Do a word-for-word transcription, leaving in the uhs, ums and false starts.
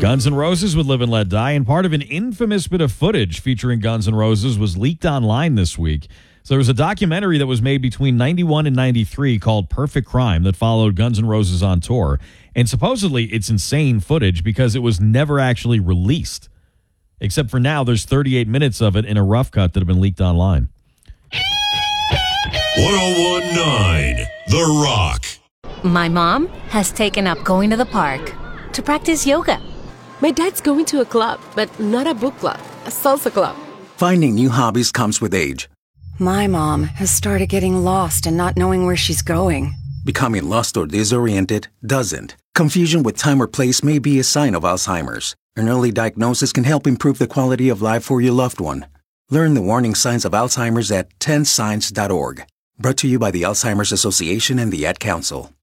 Guns N' Roses with Live and Let Die, and part of an infamous bit of footage featuring Guns N' Roses was leaked online this week. So there was a documentary that was made between ninety-one and ninety-three called Perfect Crime that followed Guns N' Roses on tour. And supposedly it's insane footage because it was never actually released. Except for now, there's thirty-eight minutes of it in a rough cut that have been leaked online. one oh one point nine The Rock. My mom has taken up going to the park to practice yoga. My dad's going to a club, but not a book club, a salsa club. Finding new hobbies comes with age. My mom has started getting lost and not knowing where she's going. Becoming lost or disoriented doesn't. Confusion with time or place may be a sign of Alzheimer's. An early diagnosis can help improve the quality of life for your loved one. Learn the warning signs of Alzheimer's at ten signs dot org. Brought to you by the Alzheimer's Association and the Ad Council.